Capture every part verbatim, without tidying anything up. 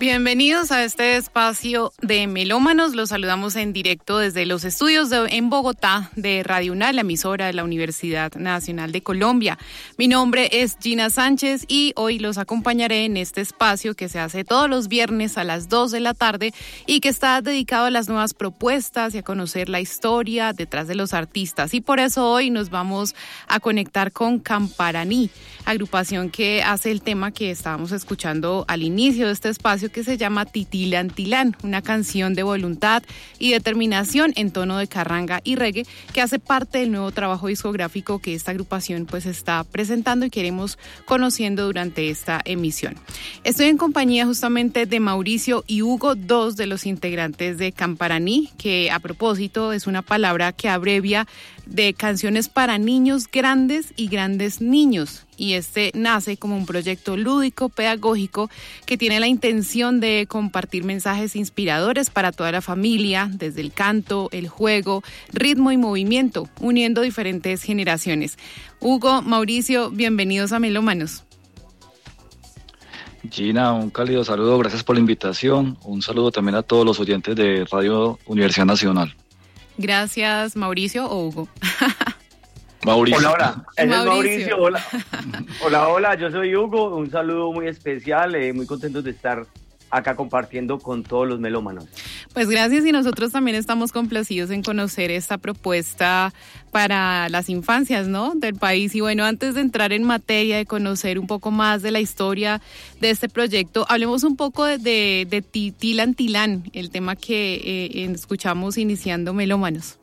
Bienvenidos a este espacio de Melómanos. Los saludamos en directo desde los estudios de, en Bogotá de Radio UNAL, la emisora de la Universidad Nacional de Colombia. Mi nombre es Gina Sánchez y hoy los acompañaré en este espacio que se hace todos los viernes a las dos de la tarde y que está dedicado a las nuevas propuestas y a conocer la historia detrás de los artistas. Y por eso hoy nos vamos a conectar con Camparaní, agrupación que hace el tema que estábamos escuchando al inicio de este espacio, que se llama Titilán Tilán, una canción de voluntad y determinación en tono de carranga y reggae que hace parte del nuevo trabajo discográfico que esta agrupación pues está presentando y queremos conociendo durante esta emisión. Estoy en compañía justamente de Mauricio y Hugo, dos de los integrantes de Camparaní, que a propósito es una palabra que abrevia de canciones para niños grandes y grandes niños, y este nace como un proyecto lúdico pedagógico que tiene la intención de compartir mensajes inspiradores para toda la familia, desde el canto, el juego, ritmo y movimiento, uniendo diferentes generaciones. Hugo, Mauricio, bienvenidos a Melómanos. Gina, un cálido saludo, gracias por la invitación, un saludo también a todos los oyentes de Radio Universidad Nacional. Gracias, Mauricio o Hugo. Mauricio. Hola, hola. Ese Mauricio. Es Mauricio. Hola. Hola, hola. Yo soy Hugo. Un saludo muy especial. Eh, muy contentos de estar acá compartiendo con todos los melómanos. Pues gracias, y nosotros también estamos complacidos en conocer esta propuesta para las infancias, ¿no?, del país. Y bueno, antes de entrar en materia, de conocer un poco más de la historia de este proyecto, hablemos un poco de, de, de Titilán Tilán, el tema que eh, escuchamos iniciando Melómanos.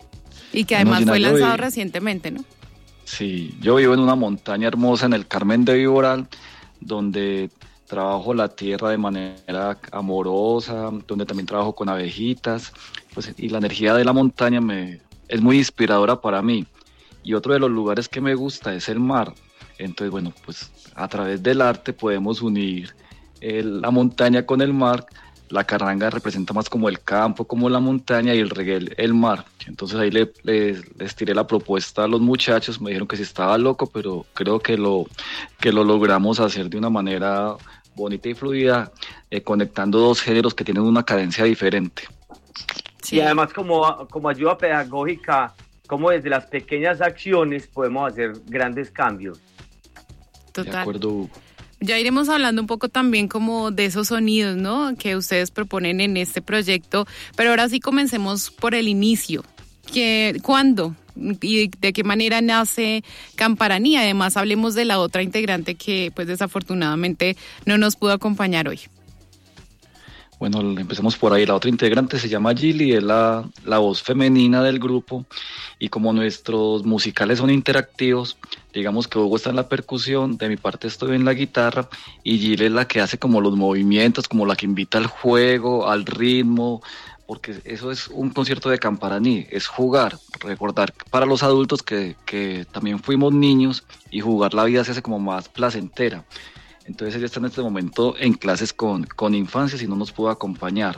Y que además bueno, Gina, fue lanzado vi... recientemente, ¿no? Sí, yo vivo en una montaña hermosa en el Carmen de Viboral, donde trabajo la tierra de manera amorosa, donde también trabajo con abejitas, pues, y la energía de la montaña me, es muy inspiradora para mí. Y otro de los lugares que me gusta es el mar. Entonces, bueno, pues a través del arte podemos unir el, la montaña con el mar. La carranga representa más como el campo, como la montaña, y el reggae el, el mar. Entonces ahí le, le, les tiré la propuesta a los muchachos, me dijeron que sí estaba loco, pero creo que lo, que lo logramos hacer de una manera bonita y fluida, eh, conectando dos géneros que tienen una cadencia diferente. Sí. Y además como, como ayuda pedagógica, como desde las pequeñas acciones podemos hacer grandes cambios. Total. De acuerdo, Hugo. Ya iremos hablando un poco también como de esos sonidos, ¿no?, que ustedes proponen en este proyecto, pero ahora sí comencemos por el inicio. ¿Qué, ¿Cuándo y de qué manera nace Camparaní? Además, hablemos de la otra integrante que pues desafortunadamente no nos pudo acompañar hoy. Bueno, empecemos por ahí. La otra integrante se llama Gilly, es la, la voz femenina del grupo, y como nuestros musicales son interactivos, digamos que Hugo está en la percusión, de mi parte estoy en la guitarra, y Gilly es la que hace como los movimientos, como la que invita al juego, al ritmo, porque eso es un concierto de Camparaní, es jugar, recordar para los adultos que, que también fuimos niños, y jugar la vida se hace como más placentera. Entonces ella está en este momento en clases con, con infancias y no nos pudo acompañar.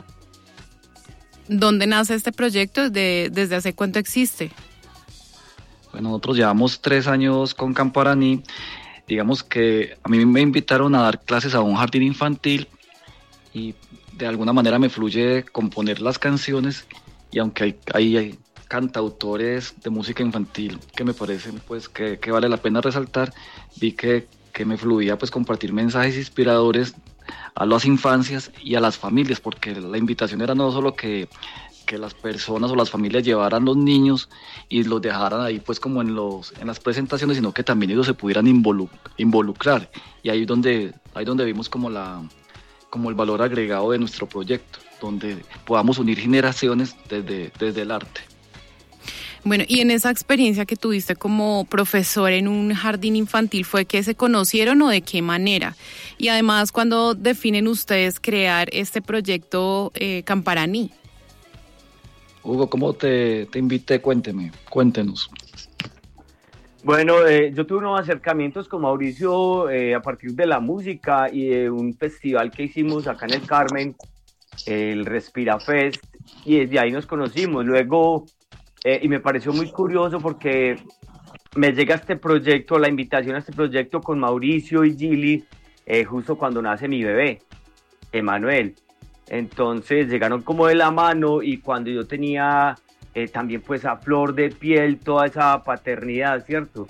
¿Dónde nace este proyecto? ¿Desde, desde hace cuánto existe? Bueno, nosotros llevamos tres años con Camparaní. Digamos que a mí me invitaron a dar clases a un jardín infantil y de alguna manera me fluye componer las canciones, y aunque hay, hay, hay cantautores de música infantil que me parecen pues que, que vale la pena resaltar, vi que que me fluía pues compartir mensajes inspiradores a las infancias y a las familias, porque la invitación era no solo que, que las personas o las familias llevaran los niños y los dejaran ahí pues como en los en las presentaciones, sino que también ellos se pudieran involu- involucrar, y ahí donde ahí donde vimos como la como el valor agregado de nuestro proyecto, donde podamos unir generaciones desde, desde el arte. Bueno, y en esa experiencia que tuviste como profesor en un jardín infantil, ¿fue que se conocieron o de qué manera? Y además, ¿cuándo definen ustedes crear este proyecto eh, Camparaní? Hugo, ¿cómo te, te invité? Cuénteme, cuéntenos. Bueno, eh, yo tuve unos acercamientos con Mauricio eh, a partir de la música y de un festival que hicimos acá en el Carmen, el Respira Fest, y desde ahí nos conocimos. Luego... Eh, y me pareció muy curioso porque me llega este proyecto, la invitación a este proyecto con Mauricio y Gilly, eh, justo cuando nace mi bebé. Emanuel. Entonces llegaron como de la mano y cuando yo tenía eh, también pues a flor de piel toda esa paternidad, ¿cierto?